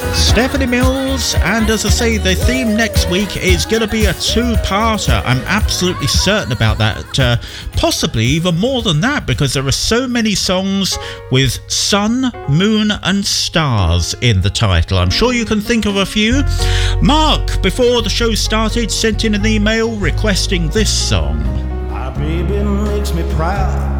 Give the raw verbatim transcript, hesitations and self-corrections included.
Stephanie Mills, and as I say, the theme next week is going to be a two-parter. I'm absolutely certain about that. Uh, possibly even more than that, because there are so many songs with sun, moon and stars in the title. I'm sure you can think of a few. Mark, before the show started, sent in an email requesting this song. My baby makes me proud.